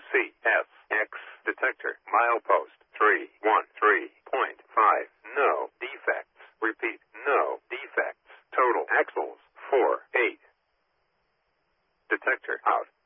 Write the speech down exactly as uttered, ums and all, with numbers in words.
C S X detector. Milepost three one three point five. No defects. Repeat, no defects. Total axles four eight. Detector out.